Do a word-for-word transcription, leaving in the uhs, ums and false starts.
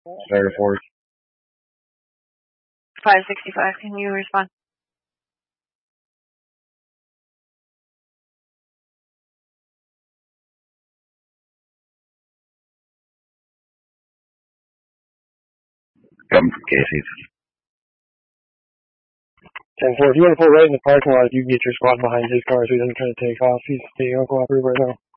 Third or fourth. five sixty-five, can you respond? Coming from Casey's. ten four, if you want to pull right in the parking lot, you can get your squad behind his car so he doesn't try to take off. He's being uncooperative right now.